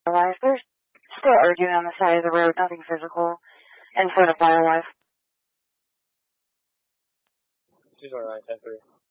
BioLife. They're still arguing on the side of the road, nothing physical, in front of BioLife. 229, 10-3.